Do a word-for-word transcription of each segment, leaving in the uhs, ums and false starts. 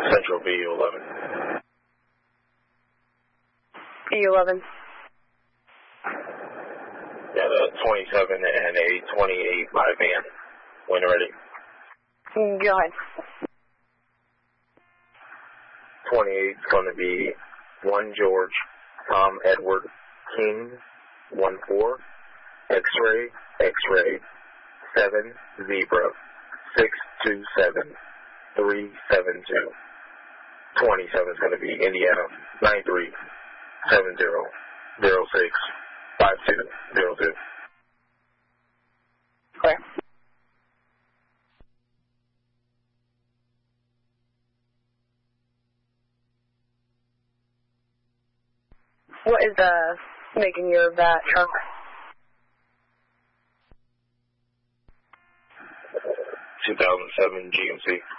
Central B U eleven. B U eleven. Yeah, the twenty-seven and a twenty-eight by van. When ready. Go ahead. twenty-eight is going to be one George, Tom Edward King, one four, X-ray, X-ray, seven Zebra, six two seven, three seven two. twenty-seven is going to be Indiana, nine three seven zero zero six five two zero two. Clear. What is the making year of that truck? two thousand seven G M C.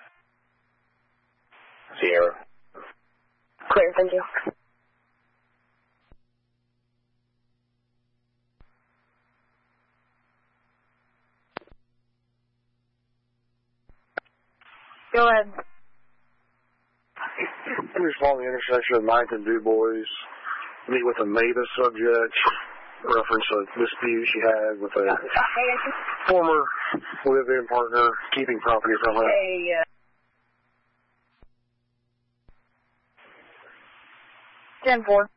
Sierra. Clear, thank you. Go ahead. Please follow the intersection of ninth and Du Bois. Meet with a Mavis subject. Reference a dispute she had with a former live-in partner keeping property from her. Hey, uh, ten four.